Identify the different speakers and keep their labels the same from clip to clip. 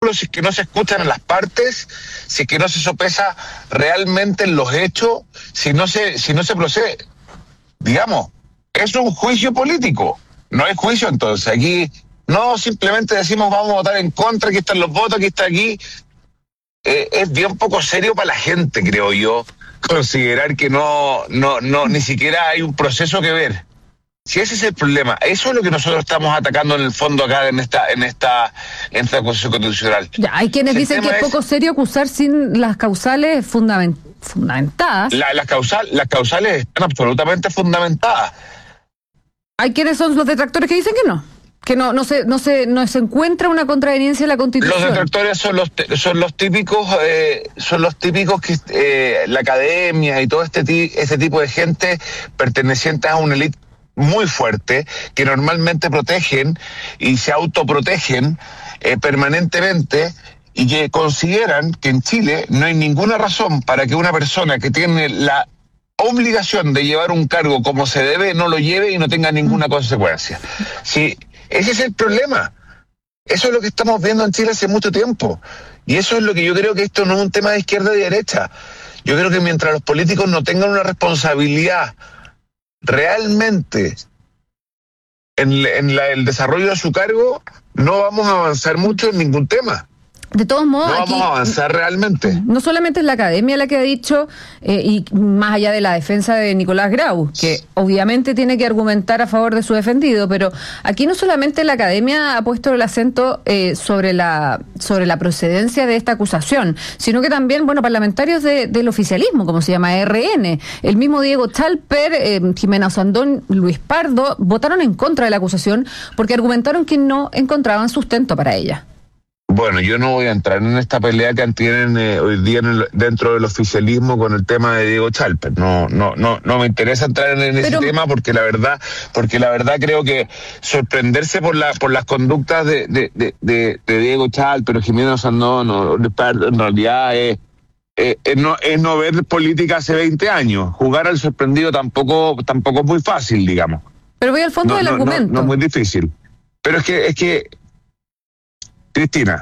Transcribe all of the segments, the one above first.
Speaker 1: ridículo si es que no se escuchan a las partes, si es que no se sopesa realmente en los hechos, si no se procede. Digamos, es un juicio político, no es juicio entonces. Aquí no simplemente decimos vamos a votar en contra, aquí están los votos, aquí está aquí. Es bien poco serio para la gente, creo yo, considerar que no, ni siquiera hay un proceso que ver. Si ese es el problema, eso es lo que nosotros estamos atacando en el fondo acá en esta acusación constitucional.
Speaker 2: Ya, hay quienes dicen que es poco serio acusar sin las causales fundamentadas.
Speaker 1: Las causales están absolutamente fundamentadas.
Speaker 2: Hay quienes son los detractores que dicen que no se encuentra una contraveniencia en la Constitución.
Speaker 1: Los detractores son los típicos que la academia y todo este tipo de gente pertenecientes a una élite muy fuerte, que normalmente protegen y se autoprotegen permanentemente, y que consideran que en Chile no hay ninguna razón para que una persona que tiene la obligación de llevar un cargo como se debe no lo lleve y no tenga ninguna consecuencia. Sí, ese es el problema. Eso es lo que estamos viendo en Chile hace mucho tiempo. Y eso es lo que yo creo, que esto no es un tema de izquierda y derecha. Yo creo que mientras los políticos no tengan una responsabilidad realmente en el desarrollo de su cargo, no vamos a avanzar mucho en ningún tema.
Speaker 2: De todos modos,
Speaker 1: no vamos a avanzar realmente.
Speaker 2: No solamente es la academia la que ha dicho, y más allá de la defensa de Nicolás Grau, que obviamente tiene que argumentar a favor de su defendido, pero aquí no solamente la academia ha puesto el acento sobre la procedencia de esta acusación, sino que también, parlamentarios del oficialismo, como se llama, RN, el mismo Diego Chalper, Jimena Osandón, Luis Pardo, votaron en contra de la acusación porque argumentaron que no encontraban sustento para ella.
Speaker 1: Bueno, yo no voy a entrar en esta pelea que tienen hoy día dentro del oficialismo con el tema de Diego Chalper. No me interesa entrar en ese tema porque la verdad creo que sorprenderse por las conductas de Diego Chalper o Jimena Osandón en realidad es no ver política hace 20 años. Jugar al sorprendido tampoco es muy fácil, digamos.
Speaker 2: Pero voy al fondo del argumento.
Speaker 1: No es muy difícil. Pero es que Cristina,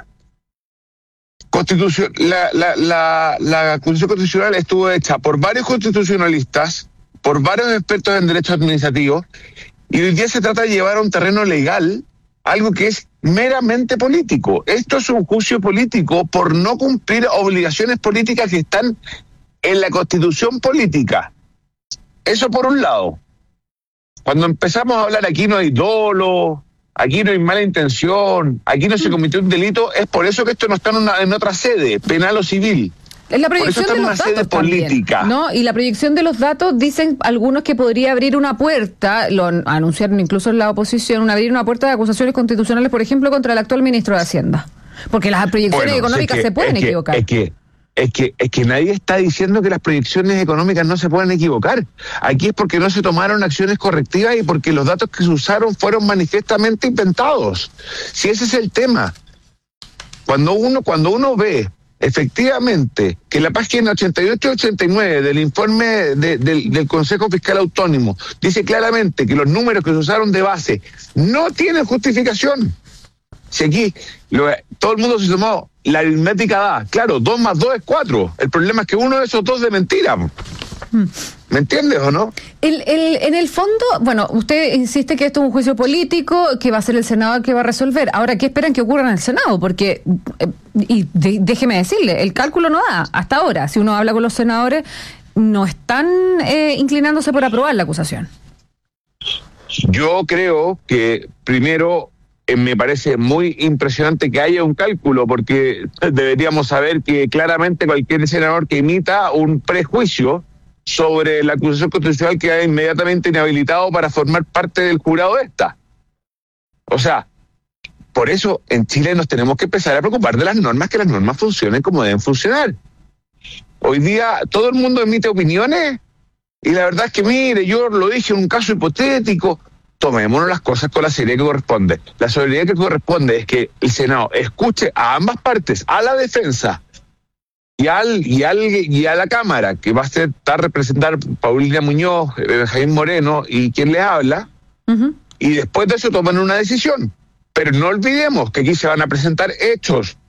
Speaker 1: la Constitución Constitucional estuvo hecha por varios constitucionalistas, por varios expertos en derecho administrativo, y hoy día se trata de llevar a un terreno legal algo que es meramente político. Esto es un juicio político por no cumplir obligaciones políticas que están en la Constitución política. Eso por un lado. Cuando empezamos a hablar, aquí no hay dolo, aquí no hay mala intención, aquí no se cometió un delito, es por eso que esto no está en otra sede, penal o civil.
Speaker 2: Es la proyección de los datos política, ¿no? Y la proyección de los datos, dicen algunos que podría abrir una puerta, lo anunciaron incluso en la oposición, abrir una puerta de acusaciones constitucionales, por ejemplo, contra el actual ministro de Hacienda. Porque las proyecciones económicas se pueden equivocar.
Speaker 1: Es que nadie está diciendo que las proyecciones económicas no se pueden equivocar. Aquí es porque no se tomaron acciones correctivas y porque los datos que se usaron fueron manifiestamente inventados. Si ese es el tema. Cuando uno ve efectivamente que la página 88-89 del informe del Consejo Fiscal Autónomo dice claramente que los números que se usaron de base no tienen justificación. Si aquí todo el mundo se tomó, la aritmética da, claro, 2 más 2 es 4. El problema es que uno de esos dos de mentira. ¿Me entiendes o no?
Speaker 2: En el fondo, usted insiste que esto es un juicio político, que va a ser el Senado el que va a resolver. Ahora, ¿qué esperan que ocurra en el Senado? Porque, déjeme decirle, el cálculo no da hasta ahora. Si uno habla con los senadores, no están inclinándose por aprobar la acusación.
Speaker 1: Yo creo que, primero, me parece muy impresionante que haya un cálculo, porque deberíamos saber que claramente cualquier senador que emita un prejuicio sobre la acusación constitucional queda inmediatamente inhabilitado para formar parte del jurado de esta. O sea, por eso en Chile nos tenemos que empezar a preocupar de las normas, que las normas funcionen como deben funcionar. Hoy día todo el mundo emite opiniones y la verdad es que, mire, yo lo dije en un caso hipotético. Tomémonos las cosas con la seriedad que corresponde. La seriedad que corresponde es que el Senado escuche a ambas partes, a la defensa y a la Cámara, que va a estar representar Paulina Muñoz, Jaime Moreno y quien le habla, y después de eso toman una decisión. Pero no olvidemos que aquí se van a presentar hechos,